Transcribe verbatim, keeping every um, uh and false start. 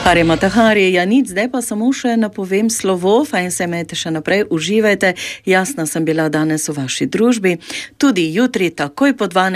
Hari Matahari, ja nič, zdaj pa samo še napovem slovo, fajn se imejte še naprej, uživajte. Jasna sem bila danes v vaši družbi, tudi jutri takoj po dvanajstih.